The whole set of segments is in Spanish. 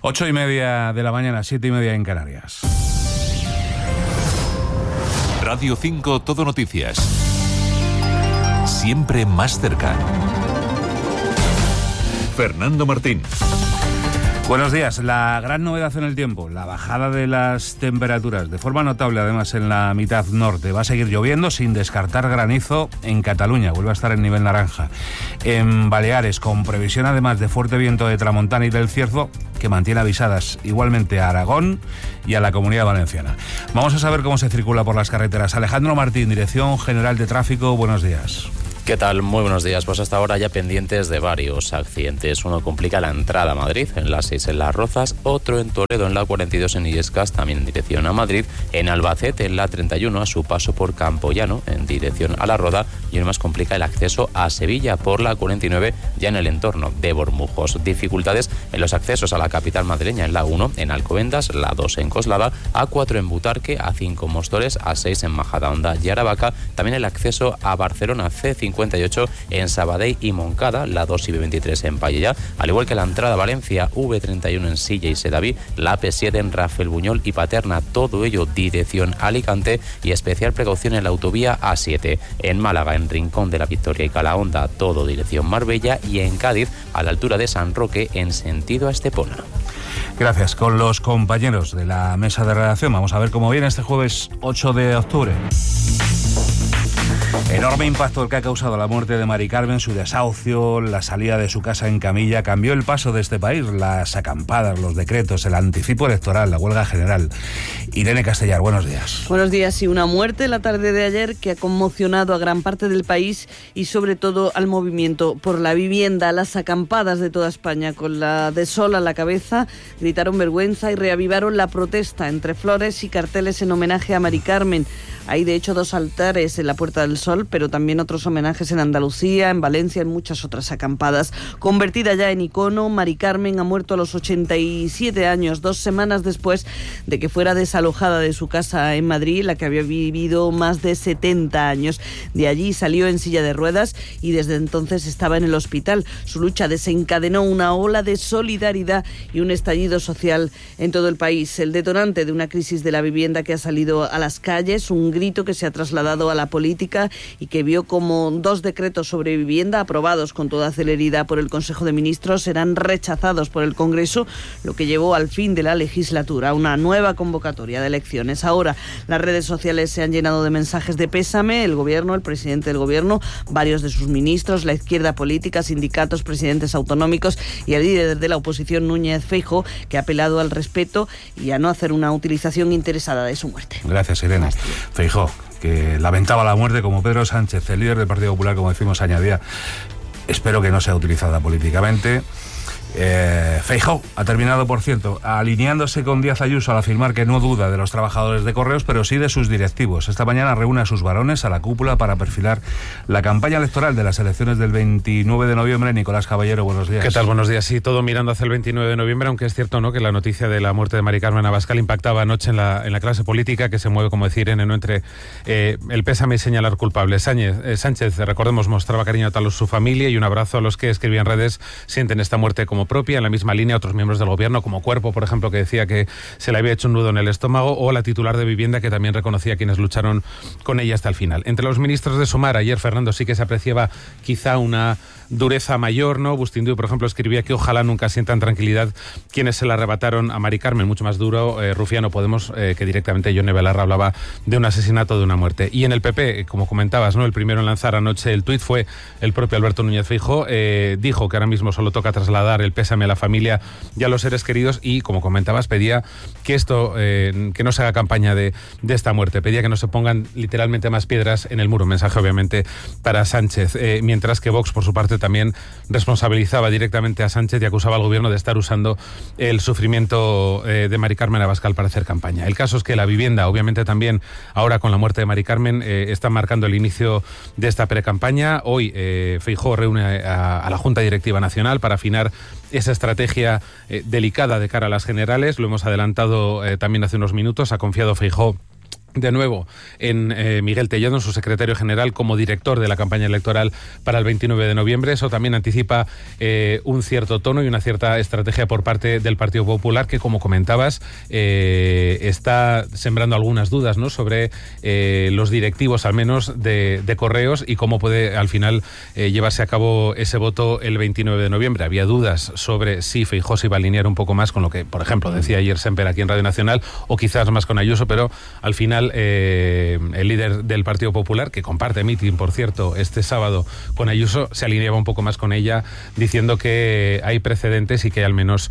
8:30 de la mañana, 7:30 en Canarias. Radio 5 Todo Noticias. Siempre más cerca. Fernando Martín. Buenos días. La gran novedad en el tiempo, la bajada de las temperaturas, de forma notable además en la mitad norte. Va a seguir lloviendo sin descartar granizo en Cataluña, vuelve a estar en nivel naranja. En Baleares, con previsión además de fuerte viento de tramontana y del Cierzo, que mantiene avisadas igualmente a Aragón y a la Comunidad Valenciana. Vamos a saber cómo se circula por las carreteras. Alejandro Martín, Dirección General de Tráfico, buenos días. ¿Qué tal? Muy buenos días. Pues hasta ahora ya pendientes de varios accidentes. Uno complica la entrada a Madrid, en la 6 en Las Rozas, otro en Toledo, en la 42 en Illescas, también en dirección a Madrid, en Albacete, en la 31, a su paso por Campoyano, en dirección a La Roda, y uno más complica el acceso a Sevilla por la 49, ya en el entorno de Bormujos. Dificultades en los accesos a la capital madrileña, en la 1 en Alcobendas, la 2 en Coslada, A4 en Butarque, A5 en Móstoles, A6 en Majadahonda y Aravaca, también el acceso a Barcelona, C58 en Sabadell y Moncada, la 2 y B23 en Pallejà, al igual que la entrada a Valencia, V31 en Silla y Sedaví, la AP7 en Rafelbuñol y Paterna, todo ello dirección a Alicante, y especial precaución en la autovía A7, en Málaga, en Rincón de la Victoria y Calahonda, todo dirección Marbella, y en Cádiz, a la altura de San Roque, en sentido a Estepona. Gracias. Con los compañeros de la mesa de redacción vamos a ver cómo viene este jueves 8 de octubre. Enorme impacto el que ha causado la muerte de Mari Carmen, su desahucio, la salida de su casa en camilla, cambió el paso de este país, las acampadas, los decretos, el anticipo electoral, la huelga general. Irene Castellar, buenos días. Buenos días. Sí, una muerte la tarde de ayer que ha conmocionado a gran parte del país y sobre todo al movimiento por la vivienda. Las acampadas de toda España, con la de sol a la cabeza, gritaron vergüenza y reavivaron la protesta entre flores y carteles en homenaje a Mari Carmen. Hay de hecho 2 altares en la Puerta del Sol, pero también otros homenajes en Andalucía, en Valencia, en muchas otras acampadas. Convertida ya en icono, Mari Carmen ha muerto a los 87 años, 2 semanas después de que fuera desalojada de su casa en Madrid, la que había vivido más de 70 años. De allí salió en silla de ruedas y desde entonces estaba en el hospital. Su lucha desencadenó una ola de solidaridad y un estallido social en todo el país. El detonante de una crisis de la vivienda que ha salido a las calles, un grito que se ha trasladado a la política y que vio como 2 decretos sobre vivienda aprobados con toda celeridad por el Consejo de Ministros serán rechazados por el Congreso, lo que llevó al fin de la legislatura, a una nueva convocatoria de elecciones. Ahora las redes sociales se han llenado de mensajes de pésame. El Gobierno, el presidente del Gobierno, varios de sus ministros, la izquierda política, sindicatos, presidentes autonómicos y el líder de la oposición, Núñez Feijóo, que ha apelado al respeto y a no hacer una utilización interesada de su muerte. Gracias, Irene. Feijóo, que lamentaba la muerte, como Pedro Sánchez, el líder del Partido Popular, como decimos, añadía, espero que no sea utilizada políticamente. Feijóo ha terminado, por cierto, alineándose con Díaz Ayuso al afirmar que no duda de los trabajadores de Correos, pero sí de sus directivos. Esta mañana reúne a sus varones a la cúpula para perfilar la campaña electoral de las elecciones del 29 de noviembre. Nicolás Caballero, buenos días. ¿Qué tal? Buenos días. Sí, todo mirando hacia el 29 de noviembre, aunque es cierto, ¿no?, que la noticia de la muerte de Mari Carmen Abascal impactaba anoche en la clase política, que se mueve, como decir, entre el pésame y señalar culpables. Sánchez, recordemos, mostraba cariño a su familia y un abrazo a los que escribían redes sienten esta muerte como propia. En la misma línea, otros miembros del Gobierno, como Cuerpo, por ejemplo, que decía que se le había hecho un nudo en el estómago, o la titular de Vivienda, que también reconocía a quienes lucharon con ella hasta el final. Entre los ministros de Sumar, ayer, Fernando, sí que se apreciaba quizá una dureza mayor, ¿no? Bustindu, por ejemplo, escribía que ojalá nunca sientan tranquilidad quienes se la arrebataron a Mari Carmen. Mucho más duro, Rufiano Podemos, que directamente Yone Belarra hablaba de un asesinato, de una muerte. Y en el PP, como comentabas, ¿no?, el primero en lanzar anoche el tuit fue el propio Alberto Núñez Feijóo. Dijo que ahora mismo solo toca trasladar el pésame a la familia y a los seres queridos y, como comentabas, pedía que esto, que no se haga campaña de esta muerte. Pedía que no se pongan literalmente más piedras en el muro. Mensaje, obviamente, para Sánchez. Mientras que Vox, por su parte, también responsabilizaba directamente a Sánchez y acusaba al Gobierno de estar usando el sufrimiento de Mari Carmen Abascal para hacer campaña. El caso es que la vivienda, obviamente también ahora con la muerte de Mari Carmen, está marcando el inicio de esta precampaña. Hoy Feijóo reúne a la Junta Directiva Nacional para afinar esa estrategia delicada de cara a las generales. Lo hemos adelantado también hace unos minutos. Ha confiado Feijóo de nuevo en Miguel Tellado, su secretario general, como director de la campaña electoral para el 29 de noviembre. Eso también anticipa un cierto tono y una cierta estrategia por parte del Partido Popular, que, como comentabas, está sembrando algunas dudas, ¿no?, sobre los directivos, al menos, de Correos, y cómo puede al final llevarse a cabo ese voto el 29 de noviembre. Había dudas sobre si Feijóo se iba a alinear un poco más con lo que, por ejemplo, decía ayer Semper aquí en Radio Nacional, o quizás más con Ayuso, pero al final el líder del Partido Popular, que comparte mitin, por cierto, este sábado con Ayuso, se alineaba un poco más con ella, diciendo que hay precedentes y que hay al menos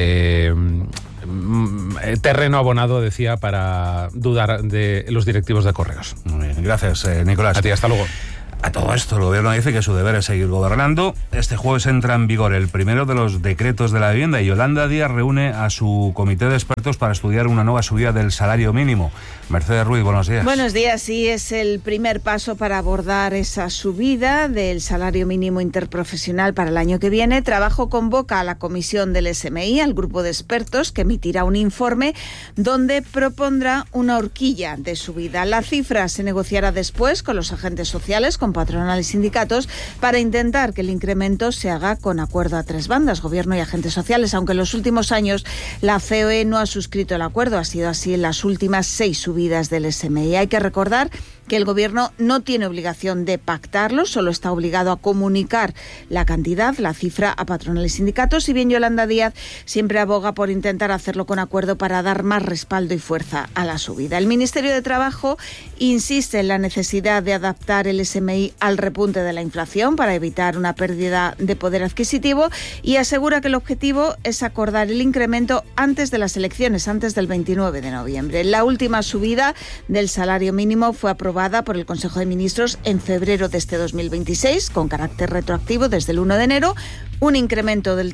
terreno abonado, decía, para dudar de los directivos de Correos. Muy bien, gracias, Nicolás. A ti, hasta luego. A todo esto, el gobierno dice que su deber es seguir gobernando. Este jueves entra en vigor el primero de los decretos de la vivienda y Yolanda Díaz reúne a su comité de expertos para estudiar una nueva subida del salario mínimo. Mercedes Ruiz, buenos días. Buenos días, sí, es el primer paso para abordar esa subida del salario mínimo interprofesional para el año que viene. Trabajo convoca a la comisión del SMI, al grupo de expertos, que emitirá un informe donde propondrá una horquilla de subida. La cifra se negociará después con los agentes sociales, con patronal y sindicatos, para intentar que el incremento se haga con acuerdo a tres bandas, gobierno y agentes sociales, aunque en los últimos años la COE no ha suscrito el acuerdo. Ha sido así en las últimas 6 subidas del SMI. Hay que recordar que el gobierno no tiene obligación de pactarlo, solo está obligado a comunicar la cantidad, la cifra, a patronal y sindicatos, si bien Yolanda Díaz siempre aboga por intentar hacerlo con acuerdo para dar más respaldo y fuerza a la subida. El Ministerio de Trabajo insiste en la necesidad de adaptar el SMI al repunte de la inflación para evitar una pérdida de poder adquisitivo y asegura que el objetivo es acordar el incremento antes de las elecciones, antes del 29 de noviembre. La última subida del salario mínimo fue aprobada por el Consejo de Ministros en febrero de este 2026, con carácter retroactivo desde el 1 de enero, un incremento del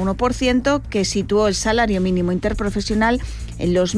3,1% que situó el salario mínimo interprofesional en los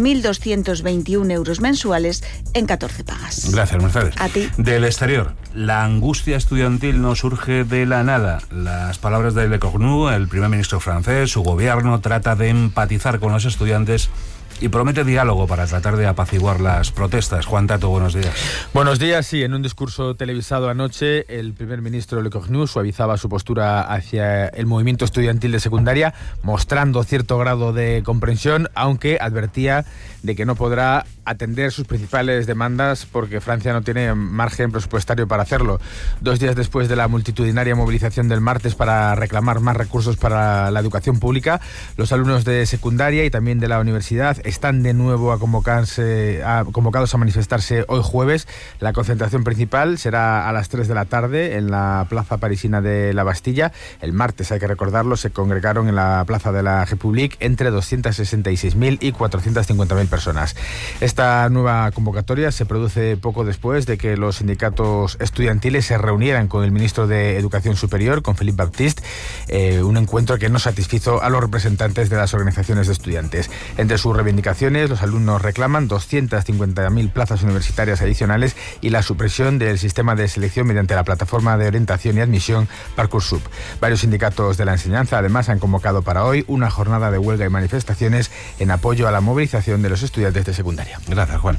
1.221 euros mensuales en 14 pagas. Gracias, Mercedes. A ti. Del exterior, la angustia estudiantil no surge de la nada. Las palabras de Lecornu, el primer ministro francés, su gobierno trata de empatizar con los estudiantes y promete diálogo para tratar de apaciguar las protestas. Juan Tato, buenos días. Buenos días, sí. En un discurso televisado anoche, el primer ministro Lecornu suavizaba su postura hacia el movimiento estudiantil de secundaria, mostrando cierto grado de comprensión, aunque advertía de que no podrá atender sus principales demandas porque Francia no tiene margen presupuestario para hacerlo. 2 días después de la multitudinaria movilización del martes para reclamar más recursos para la educación pública, los alumnos de secundaria y también de la universidad están de nuevo convocados a manifestarse hoy jueves. La concentración principal será a las 3 de la tarde en la plaza parisina de la Bastilla. El martes, hay que recordarlo, se congregaron en la plaza de la République entre 266.000 y 450.000 personas. Esta nueva convocatoria se produce poco después de que los sindicatos estudiantiles se reunieran con el ministro de Educación Superior, con Philippe Baptiste, un encuentro que no satisfizo a los representantes de las organizaciones de estudiantes. Entre sus reivindicaciones, los alumnos reclaman 250.000 plazas universitarias adicionales y la supresión del sistema de selección mediante la plataforma de orientación y admisión Parcoursup. Varios sindicatos de la enseñanza además han convocado para hoy una jornada de huelga y manifestaciones en apoyo a la movilización de los estudiantes de secundaria. Gracias, Juan.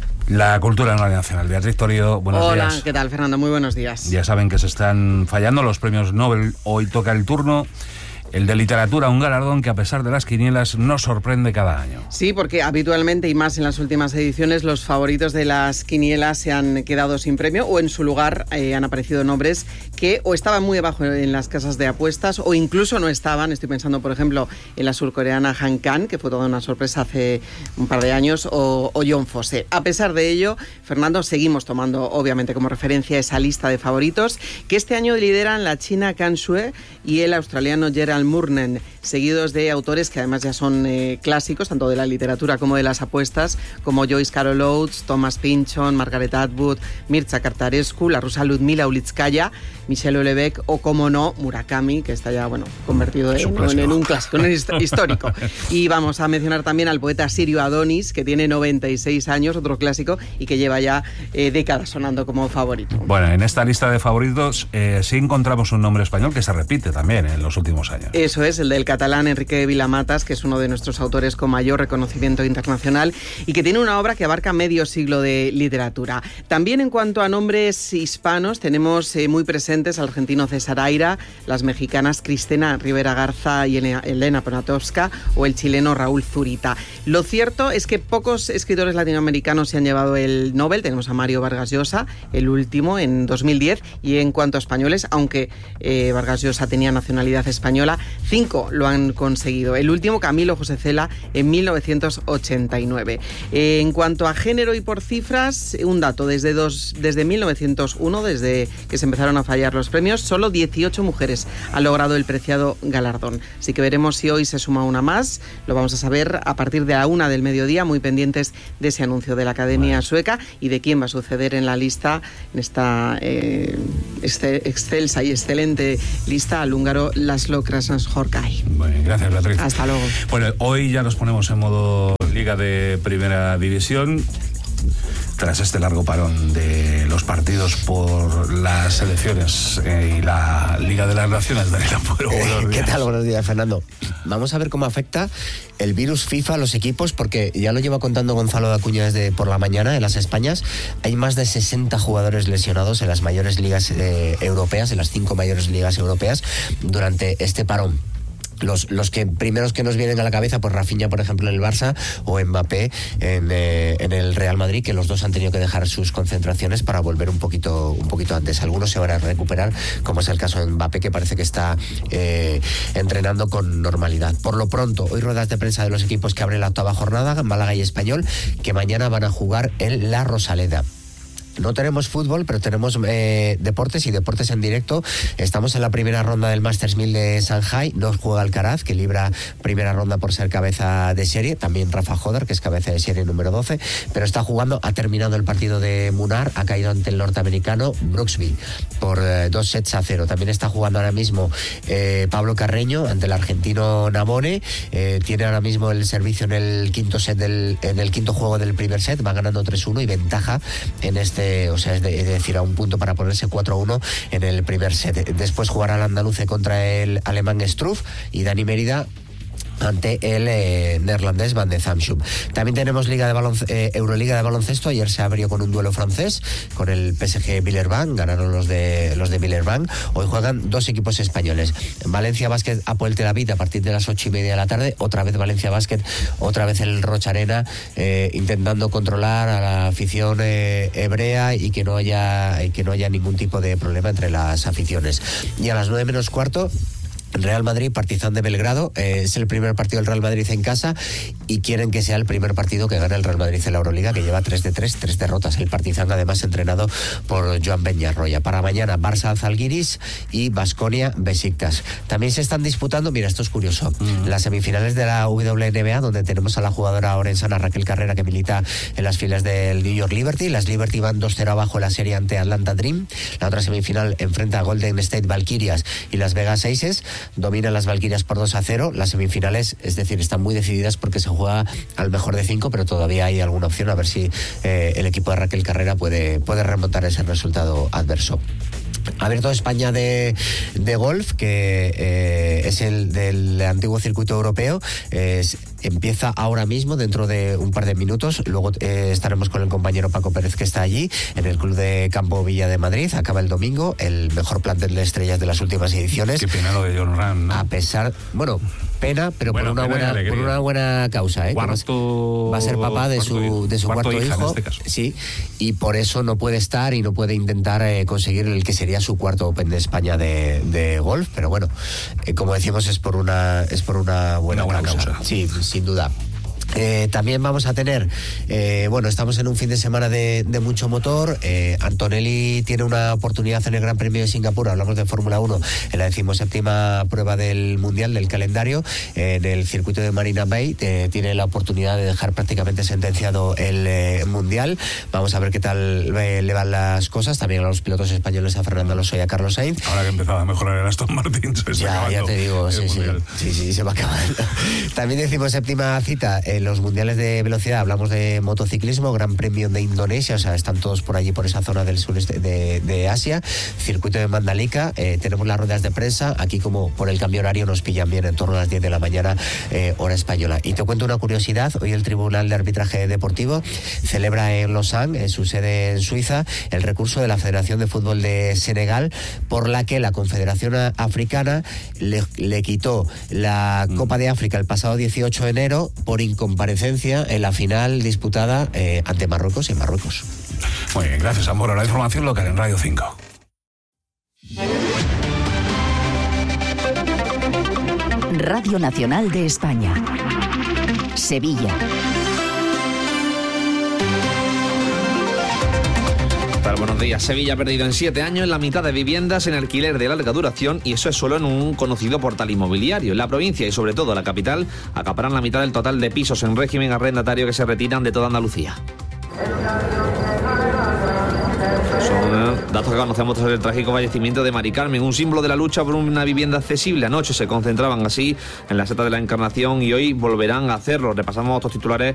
La cultura en Radio Nacional. Beatriz Torío, buenos días. Hola, ¿qué tal, Fernando? Muy buenos días. Ya saben que se están fallando los premios Nobel. Hoy toca el turno. El de literatura, un galardón que a pesar de las quinielas nos sorprende cada año. Sí, porque habitualmente y más en las últimas ediciones los favoritos de las quinielas se han quedado sin premio o en su lugar han aparecido nombres que o estaban muy abajo en las casas de apuestas o incluso no estaban. Estoy pensando, por ejemplo, en la surcoreana Han Kang, que fue toda una sorpresa hace un par de años, o John Fosse. A pesar de ello, Fernando, seguimos tomando obviamente como referencia esa lista de favoritos que este año lideran la china Kan Xue y el australiano Gerald Murnen, seguidos de autores que además ya son clásicos, tanto de la literatura como de las apuestas, como Joyce Carol Oates, Thomas Pynchon, Margaret Atwood, Mircea Cartarescu, la rusa Ludmila Ulitskaya, Michel Houellebecq o, como no, Murakami, que está ya convertido en un clásico, en un histórico. Y vamos a mencionar también al poeta sirio Adonis, que tiene 96 años, otro clásico, y que lleva ya décadas sonando como favorito. Bueno, en esta lista de favoritos sí encontramos un nombre español que se repite también en los últimos años. Eso es, el del catalán Enrique Vilamatas, que es uno de nuestros autores con mayor reconocimiento internacional y que tiene una obra que abarca medio siglo de literatura. También en cuanto a nombres hispanos, tenemos muy presentes al argentino César Aira, las mexicanas Cristina Rivera Garza y Elena Poniatowska o el chileno Raúl Zurita. Lo cierto es que pocos escritores latinoamericanos se han llevado el Nobel. Tenemos a Mario Vargas Llosa, el último, en 2010, y en cuanto a españoles, aunque Vargas Llosa tenía nacionalidad española, 5 lo han conseguido. El último, Camilo José Cela, en 1989. En cuanto a género y por cifras, un dato, desde 1901, desde que se empezaron a fallar los premios, solo 18 mujeres han logrado el preciado galardón. Así que veremos si hoy se suma una más. Lo vamos a saber a partir de la 1 del mediodía, muy pendientes de ese anuncio de la Academia Sueca y de quién va a suceder en la lista, en esta excelsa y excelente lista, al húngaro Laszlo Krasznahorkai. Bueno, gracias, Beatriz. Hasta luego. Bueno, hoy ya nos ponemos en modo Liga de Primera División. Tras este largo parón de los partidos por las elecciones y la Liga de las Naciones, Daniela Puero, buenos días. ¿Qué tal? Buenos días, Fernando. Vamos a ver cómo afecta el virus FIFA a los equipos, porque ya lo lleva contando Gonzalo de Acuña desde por la mañana en las Españas. Hay más de 60 jugadores lesionados en las mayores ligas europeas, en las 5 mayores ligas europeas, durante este parón. Los primeros que nos vienen a la cabeza, pues Rafinha, por ejemplo, en el Barça, o Mbappé en el Real Madrid, que los dos han tenido que dejar sus concentraciones para volver un poquito antes. Algunos se van a recuperar, como es el caso de Mbappé, que parece que está entrenando con normalidad. Por lo pronto, hoy ruedas de prensa de los equipos que abren la 8ª jornada, Málaga y Español, que mañana van a jugar en La Rosaleda. No tenemos fútbol, pero tenemos deportes y deportes en directo. Estamos en la primera ronda del Masters 1000 de Shanghai. No juega Alcaraz, que libra primera ronda por ser cabeza de serie. También Rafa Jodar, que es cabeza de serie número 12. Pero está jugando, ha terminado el partido de Munar, ha caído ante el norteamericano Brooksby por 2-0. También está jugando ahora mismo Pablo Carreño ante el argentino Navone. Tiene ahora mismo el servicio en el quinto juego del primer set. Va ganando 3-1 y ventaja en es decir, a un punto para ponerse 4-1 en el primer set. Después jugará el andaluce contra el alemán Struff y Dani Mérida ante el neerlandés Van de Zamschum. También tenemos Euroliga de baloncesto. Ayer se abrió con un duelo francés con el PSG Villeurbanne, ganaron los de Villeurbanne. Hoy juegan 2 equipos españoles. Valencia Basket Apoel Tel Aviv a partir de las 8:30 de la tarde. Otra vez Valencia Basket, otra vez el Roch Arena, intentando controlar a la afición hebrea y que no haya ningún tipo de problema entre las aficiones. Y a las 9 menos cuarto, Real Madrid, Partizan de Belgrado. Es el primer partido del Real Madrid en casa y quieren que sea el primer partido que gane el Real Madrid en la Euroliga, que lleva 3 derrotas. El Partizan, además, entrenado por Joan Beñarroya. Para mañana, Barça Zalgiris y Baskonia Besiktas. También se están disputando, mira, esto es curioso, las semifinales de la WNBA, donde tenemos a la jugadora orensana Raquel Carrera, que milita en las filas del New York Liberty. Las Liberty van 2-0 abajo en la serie ante Atlanta Dream. La otra semifinal enfrenta a Golden State Valkyrias y Las Vegas Aces. Dominan las Valkyrias por 2-0. Las semifinales, es decir, están muy decididas porque se juega al mejor de 5, pero todavía hay alguna opción a ver si el equipo de Raquel Carrera puede remontar ese resultado adverso. Abierto de España de golf, que es el del antiguo circuito europeo. Empieza ahora mismo, dentro de un par de minutos. Luego estaremos con el compañero Paco Pérez, que está allí en el Club de Campo Villa de Madrid. Acaba el domingo, el mejor plantel de estrellas de las últimas ediciones. Qué pena lo de John Ram, ¿no? A pesar, pena, pero por una buena causa, ¿eh? Va a ser papá de su cuarto hijo, en este caso. Sí, y por eso no puede estar y no puede intentar conseguir el que sería su cuarto Open de España de golf, pero bueno, como decimos, es por una buena causa. Sí, sin duda. También vamos a tener, estamos en un fin de semana de mucho motor. Antonelli tiene una oportunidad en el Gran Premio de Singapur, hablamos de Fórmula 1, en la 17ª prueba del Mundial, del calendario, en el circuito de Marina Bay. Tiene la oportunidad de dejar prácticamente sentenciado el Mundial. Vamos a ver qué tal le van las cosas. También a los pilotos españoles, a Fernando Alonso y a Carlos Sainz. Ahora que empezaba a mejorar el Aston Martin, ya te digo, sí, se va a acabar. También decimos 7ª cita, los mundiales de velocidad hablamos de motociclismo, Gran Premio de Indonesia, o sea, están todos por allí, por esa zona del sureste de Asia, circuito de Mandalika, tenemos las ruedas de prensa, aquí como por el cambio horario nos pillan bien en torno a las 10 de la mañana, hora española. Y te cuento una curiosidad, hoy el Tribunal de Arbitraje Deportivo celebra en Lausanne, en su sede en Suiza, el recurso de la Federación de Fútbol de Senegal, por la que la Confederación Africana le quitó la Copa de África el pasado 18 de enero por incomparecencia en la final disputada ante Marruecos y Marruecos. Muy bien, gracias, Amor. La información local en Radio 5. Radio Nacional de España. Sevilla. Buenos días. Sevilla ha perdido en 7 años la mitad de viviendas en alquiler de larga duración, y eso es solo en un conocido portal inmobiliario. En la provincia y sobre todo la capital acaparan la mitad del total de pisos en régimen arrendatario que se retiran de toda Andalucía. Son datos que conocemos tras el trágico fallecimiento de Mari Carmen, un símbolo de la lucha por una vivienda accesible. Anoche se concentraban así en la Seta de la Encarnación y hoy volverán a hacerlo. Repasamos otros titulares